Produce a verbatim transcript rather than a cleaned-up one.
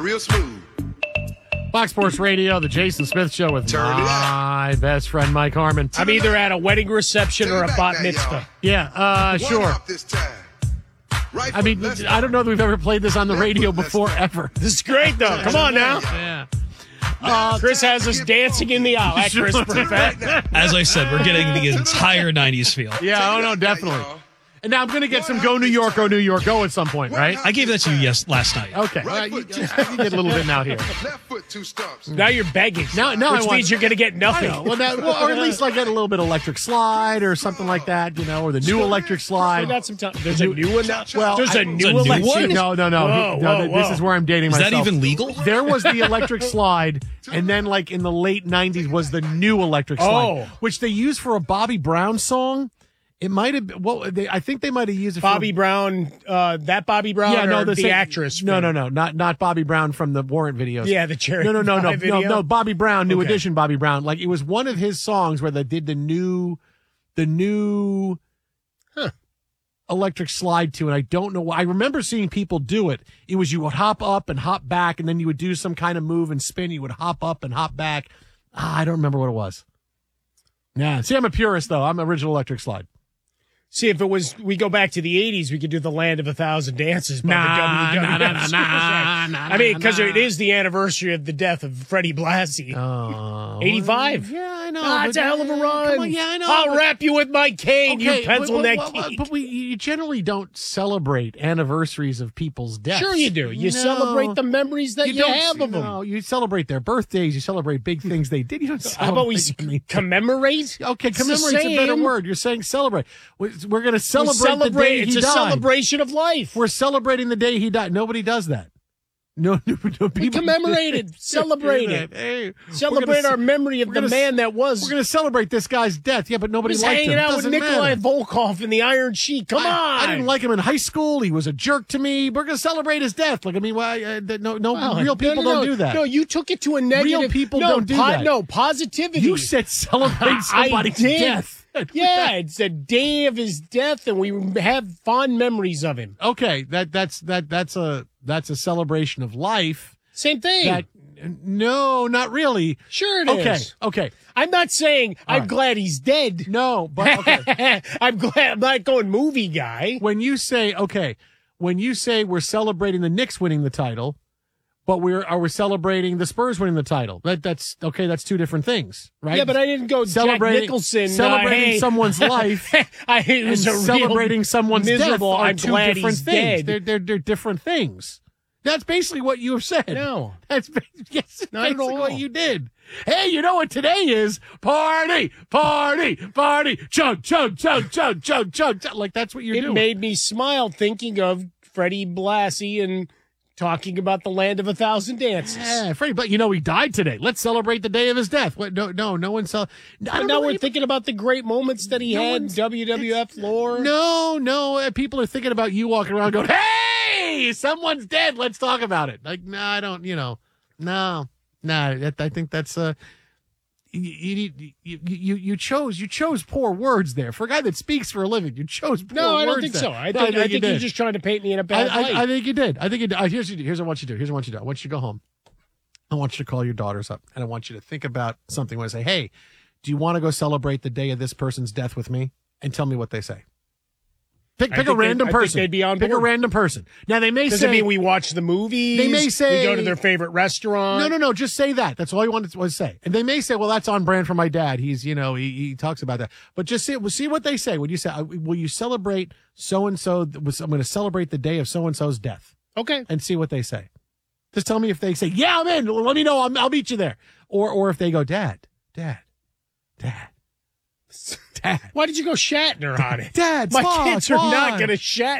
real smooth. Fox Sports Radio, the Jason Smith Show with Turn it my best friend Mike Harmon. I'm either at a wedding reception Turn or it a back bat now, mitzvah. y'all. Yeah, uh, One sure. off this time. Right I foot, mean, let's I don't know that we've ever played this on the Left radio foot, let's before, go. ever. This is great, though. Come on now. Yeah. Now Chris time has to us get dancing in the aisle. That Chris Perfect. As I said, we're getting the entire nineties feel. Yeah, oh, Take it no, back now, definitely. y'all. And now I'm going to get some Go New York, Go New York, Go at some point, right? I gave that to you yes last night. Okay. Well, you, you get a little bit now here. Left foot, two stumps. Now you're begging. Now- now I which want- means you're going to get I nothing. know. Well, that, well, or at least like get a little bit of electric slide or something like that, you know, or the new electric We slide. got some time. There's a new one now. Well, There's I- a new There's a new election. one? No, no, no. Whoa, no whoa, th- whoa. This is where I'm dating Is myself. that even legal? There was the electric slide, and then like in the late nineties was the new electric slide, Oh. which they used for a Bobby Brown song. It might have been, well, they, I think they might have used it Bobby for Brown, uh, that Bobby Brown, yeah, no, or the, the same- actress. No, from- no, no, not not Bobby Brown from the Warrant videos. Yeah, the Cherry No, no, no, no, Pie no, video. no. Bobby Brown, New Okay. Edition, Bobby Brown. Like it was one of his songs where they did the new, the new Huh. electric slide to, and I don't know why. I remember seeing people do it. It was you would hop up and hop back, and then you would do some kind of move and spin. You would hop up and hop back. Ah, I don't remember what it was. Yeah. See, I'm a purist though. I'm original electric slide. See, if it was, we go back to the eighties, we could do the Land of a Thousand Dances. by the Nah, W W F nah, nah, nah, Superstar. nah, nah, I mean, because nah. it is the anniversary of the death of Freddie Blassie. Oh, eighty-five. Yeah, I know. Ah, but- it's a hell of a Come run. on, yeah, I know. I'll but- wrap you with my cane, Okay, you pencil but, neck but, but, geek. but we you generally don't celebrate anniversaries of people's deaths. Sure you do. You No. celebrate the memories that you, don't have of them. No, you celebrate their birthdays. You celebrate big things they did. You don't celebrate. How about we anything. commemorate? Okay, It's the commemorate's a better same. word. You're saying celebrate. We're, we're going to We celebrate, the day It's he a died. celebration of life. We're celebrating the day he died. Nobody does that. No, no, no people We commemorated, celebrated. Hey, we're Celebrate gonna our memory of we're the gonna man that was. We're going to celebrate this guy's death. Yeah, but nobody He was liked hanging him. out with Doesn't Nikolai matter. Volkov in the Iron Sheik. Come on. I, I didn't like him in high school. He was a jerk to me. We're going to celebrate his death. Like, I mean, why? Uh, th- no, no, Well, real no, people no, no. don't do that. No, you took it to a negative. people no, don't do that. No, positivity. You said celebrate I somebody's did. death. Yeah, it's a day of his death, and we have fond memories of him. Okay, that that's that that's a that's a celebration of life. Same thing. That no, not really. sure it is. Okay, okay. I'm not saying I'm right. glad he's dead. No, but okay. I'm glad I'm not going movie guy. when you say okay, when you say we're celebrating the Knicks winning the title, but we're are we celebrating the Spurs winning the title? That that's okay. That's two different things, right? Yeah, but I didn't go Jack Celebrating- Nicholson. celebrating uh, hey. someone's life I, it and was a real celebrating someone's miserable. death are I'm two glad different he's things. dead. They're, they're they're different things. That's basically what you have said. No. That's ba- yes, Not at basically all. what you did. Hey, you know what today is? Party, party, party. Chug, chug, chug, chug, chug, chug, chug. Like that's what you're It doing. made me smile thinking of Freddie Blassie and talking about the Land of a Thousand Dances. Yeah, Freddie, but you know he died today. Let's celebrate the day of his death. What? No, no, no one saw. I But don't now know we're any- thinking about the great moments that he No had, one's- W W F lore. No, no. uh, People are thinking about you walking around going, "Hey, someone's dead. Let's talk about it." Like, no, I don't. You know, no, no. That, I think that's uh, you, you, you, you, you chose you chose poor words there for a guy that speaks for a living. You chose poor No, I don't words think there. so. I No, think, I think you you're did. just trying to paint me in a I, bad light. I, I think you did. I think you did. Uh, here's what you do. Here's what I want you to do. Here's what I want you to do. I want you to go home. I want you to call your daughters up, and I want you to think about something. Where I say, "Hey, do you want to go celebrate the day of this person's death with me?" And tell me what they say. Pick, I pick a think they- random I think person. they'd be on Pick a board. random person. Now they may Does say, it mean we watch the movies? They may say- we go to their favorite restaurant. "No, no, no, just say that." That's all you wanted to say. And they may say, "Well, that's on brand for my dad. He's, you know, he, he talks about that." But just see, we'll see what they say. When you say, uh, "Will you celebrate so and so?" I'm going to celebrate the day of so and so's death, Okay. and see what they say. Just tell me if they say, "Yeah, I'm in." Let me know. I'll, I'll meet you there. Or, or if they go, "Dad, Dad, Dad, Dad." Why did you go Shatner on it? Dad, My Swan, kids are Swan. not going to Shat